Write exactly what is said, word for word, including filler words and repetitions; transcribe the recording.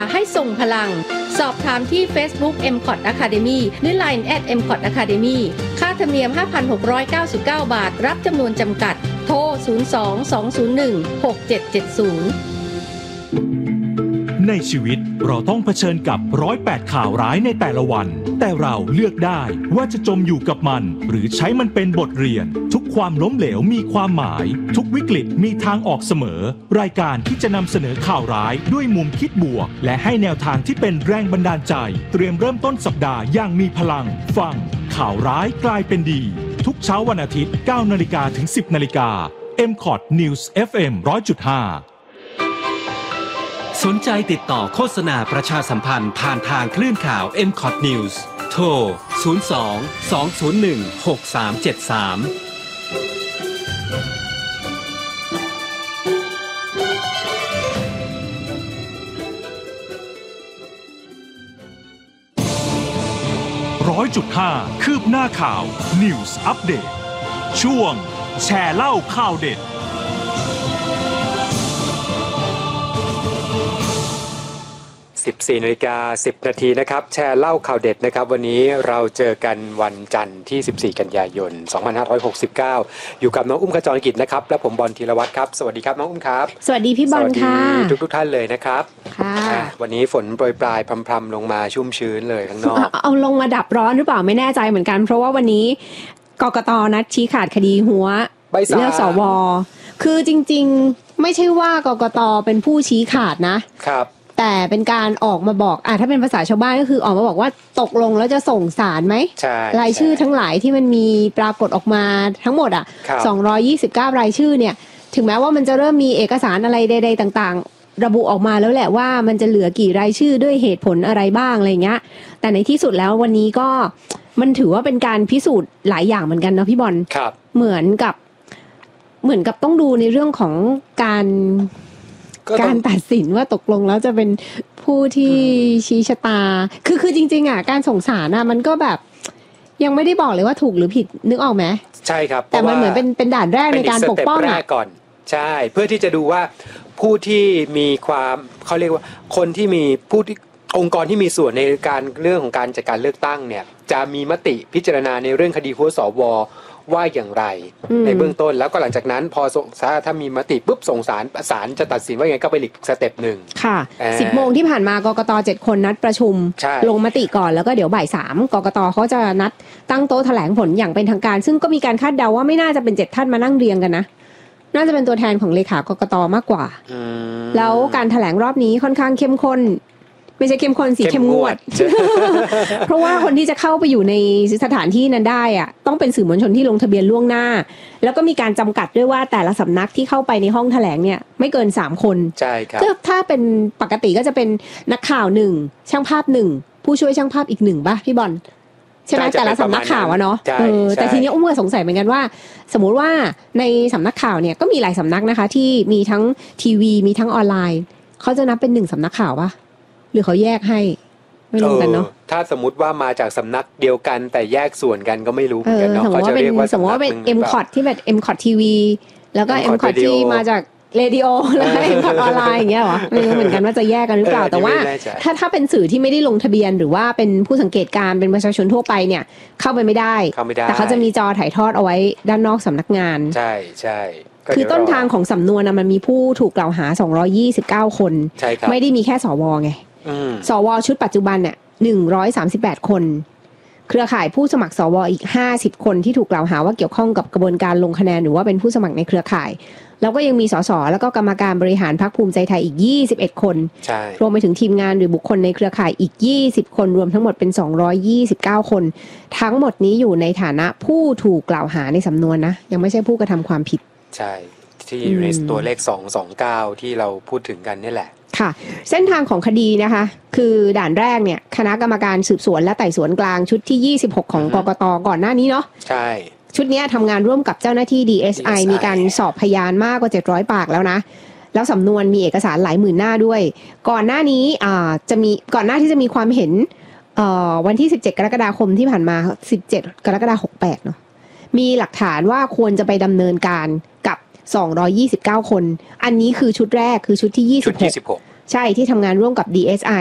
ให้ส่งพลังสอบถามที่ Facebook เอ็ม ซี โอ ที Academy หรือ ไลน์ แอท เอ็ม ซี โอ ที Academy ค่าธรรมเนียม ห้าพันหกร้อยเก้าสิบเก้า บาทรับจำนวนจำกัดโทรศูนย์ สอง สอง ศูนย์ หนึ่ง หก เจ็ด เจ็ด ศูนย์ในชีวิตเราต้องเผชิญกับร้อยแปดข่าวร้ายในแต่ละวันแต่เราเลือกได้ว่าจะจมอยู่กับมันหรือใช้มันเป็นบทเรียนทุกความล้มเหลวมีความหมายทุกวิกฤตมีทางออกเสมอรายการที่จะนำเสนอข่าวร้ายด้วยมุมคิดบวกและให้แนวทางที่เป็นแรงบันดาลใจเตรียมเริ่มต้นสัปดาห์อย่างมีพลังฟังข่าวร้ายกลายเป็นดีทุกเช้าวันอาทิตย์ เก้านาฬิกา ถึง สิบนาฬิกา เอ็ม ซี โอ ที News เอฟ เอ็ม หนึ่งร้อยจุดห้าสนใจติดต่อโฆษณาประชาสัมพันธ์ผ่านทางคลื่นข่าว เอ็ม ซี โอ ที News โทร ศูนย์ สอง สอง ศูนย์ หนึ่ง หก สาม เจ็ด สามร้อยจุดห้าคืบหน้าข่าว News Update ช่วงแชร์เล่าข่าวเด็ดสิบสี่นาฬิกาสิบนาทีนะครับแชร์เล่าข่าวเด็ดนะครับวันนี้เราเจอกันวันจันทร์ที่สิบสี่กันยายนสองพันห้าร้อยหกสิบเก้าอยู่กับน้องอุ้มขจรกิจนะครับและผมบอลธีรวัตรครับสวัสดีครับน้องอุ้มครับสวัสดีพี่บอลค่ะสวัสดีทุกทุกท่านเลยนะครับค่ะวันนี้ฝนโปรยปลายพรำๆลงมาชุ่มชื้นเลยข้างนอกเอาลงมาดับร้อนหรือเปล่าไม่แน่ใจเหมือนกันเพราะว่าวันนี้กกต.นัดชี้ขาดคดีหัวเลือกสว.คือจริงๆไม่ใช่ว่ากกต.เป็นผู้ชี้ขาดนะครับแต่เป็นการออกมาบอกอ่ะถ้าเป็นภาษาชาวบ้านก็คือออกมาบอกว่าตกลงแล้วจะส่งศาลไหมใช่รายชื่อทั้งหลายที่มันมีปรากฏออกมาทั้งหมดอ่ะสองร้อยยี่สิบเก้ารายชื่อเนี่ยถึงแม้ว่ามันจะเริ่มมีเอกสารอะไรใดๆต่างๆระบุออกมาแล้วแหละว่ามันจะเหลือกี่รายชื่อด้วยเหตุผลอะไรบ้างอะไรเงี้ยแต่ในที่สุดแล้ววันนี้ก็มันถือว่าเป็นการพิสูจน์หลายอย่างเหมือนกันเนาะพี่บอลเหมือนกับเหมือนกับต้องดูในเรื่องของการการตัดสินว่าตกลงแล้วจะเป็นผู้ที่ชี้ชะตาคือคือจริงๆอ่ะการส่งสารอ่ะมันก็แบบยังไม่ได้บอกเลยว่าถูกหรือผิดนึกออกไหมใช่ครับแต่มันเหมือนเป็นเป็นด่านแรกในการปกป้องอ่ะก่อนใช่เพื่อที่จะดูว่าผู้ที่มีความเขาเรียกว่าคนที่มีผู้ที่องค์กรที่มีส่วนในการเรื่องของการจัดการเลือกตั้งเนี่ยจะมีมติพิจารณาในเรื่องคดีหัวสวว่าอย่างไรในเบื้องต้นแล้วก็หลังจากนั้นพอส่งถ้ามีมติปุ๊บส่งศาลศาลจะตัดสินว่ายังไงก็ไปอีกสเต็ปหนึ่งค่ะสิบโมงที่ผ่านมากกต.เจ็ดคนนัดประชุมลงมติก่อนแล้วก็เดี๋ยวบ่ายสามกกต.เขาจะนัดตั้งโต๊ะแถลงผลอย่างเป็นทางการซึ่งก็มีการคาดเดาว่าไม่น่าจะเป็นเจ็ดท่านมานั่งเรียงกันนะน่าจะเป็นตัวแทนของเลขากกต.มากกว่าแล้วการแถลงรอบนี้ค่อนข้างเข้มข้นไม่ใช่เข้มข้นสิเข้มงวด เพราะว่าคนที่จะเข้าไปอยู่ในสถานที่นั้นได้อ่ะต้องเป็นสื่อมวลชนที่ลงทะเบียนล่วงหน้าแล้วก็มีการจำกัดด้วยว่าแต่ละสำนักที่เข้าไปในห้องแถลงเนี่ยไม่เกินสามคนใช่ครับถ้าเป็นปกติก็จะเป็นนักข่าวหนึ่งช่างภาพหนึ่งผู้ช่วยช่างภาพอีกหนึ่งป่ะพี่บอลใช่ไหมแต่ละสำนักข่าวอะเนาะแต่ทีนี้อุ้มก็สงสัยเหมือนกันว่าสมมุติว่าในสำนักข่าวเนี่ยก็มีหลายสำนักนะคะที่มีทั้งทีวีมีทั้งออนไลน์เขาจะนับเป็นหนึ่งสำนักข่าวป่ะหรือเขาแยกให้ไม่รู้กันเนาะถ้าสมมุติว่ามาจากสำนักเดียวกันแต่แยกส่วนกันก็ไม่รู้เหมือนกันเนาะเขาจะเรียกว่าสมมติว่าเป็น เอ็ม ซี โอ ที ที่แบบ เอ็ม ซี โอ ที ที วี แล้วก็ เอ็ม ซี โอ ที ที่มาจากเรดิโอแล้วก็ เอ็ม ซี โอ ที ออนไลน์อย่างเงี้ยเหรอไม่รู้เหมือนกันว่าจะแยกกันหรือเปล่าแต่ว่าถ้าถ้าเป็นสื่อที่ไม่ได้ลงทะเบียนหรือว่าเป็นผู้สังเกตการเป็นประชาชนทั่วไปเนี่ยเข้าไปไม่ได้แต่เขาจะมีจอถ่ายทอดเอาไว้ด้านนอกสำนักงานใช่ใช่คือต้นทางของสำนวนมันมีผู้ถูกกล่าวหาสองร้อยยี่สิบเก้าคนไม่ได้มีแค่สวไงสวชุดปัจจุบันเนี่ยหนึ่งร้อยสามสิบแปดคนเครือข่ายผู้สมัครสวอีกห้าสิบคนที่ถูกกล่าวหาว่าเกี่ยวข้องกับกระบวนการลงคะแนนหรือว่าเป็นผู้สมัครในเครือข่ายแล้วก็ยังมีสสแล้วก็กรรมการบริหารพรรคภูมิใจไทยอีกยี่สิบเอ็ดคนรวมไปถึงทีมงานหรือบุคคลในเครือข่ายอีกยี่สิบคนรวมทั้งหมดเป็นสองร้อยยี่สิบเก้าคนทั้งหมดนี้อยู่ในฐานะผู้ถูกกล่าวหาในสำนวนนะยังไม่ใช่ผู้กระทำความผิดใช่ที่อยู่ในตัวเลขสองร้อยยี่สิบเก้าที่เราพูดถึงกันนี่แหละค่ะเส้นทางของคดีนะคะคือด่านแรกเนี่ยคณะกรรมการสืบสวนและไต่สวนกลางชุดที่ยี่สิบหกของกกต.ก่อนหน้านี้เนาะใช่ชุดนี้ทำงานร่วมกับเจ้าหน้าที่ ดี เอส ไอ มีการสอบพยานมากกว่าเจ็ดร้อยปากแล้วนะแล้วสำนวนมีเอกสารหลายหมื่นหน้าด้วยก่อนหน้านี้อ่าจะมีก่อนหน้าที่จะมีความเห็นเอ่อวันที่สิบเจ็ดกรกฎาคมที่ผ่านมาสิบเจ็ดกรกฎาคมหกสิบแปดเนาะมีหลักฐานว่าควรจะไปดำเนินการกับสองร้อยยี่สิบเก้าคนอันนี้คือชุดแรกคือชุดที่ยี่สิบหกใช่ที่ทำงานร่วมกับ ดี เอส ไอ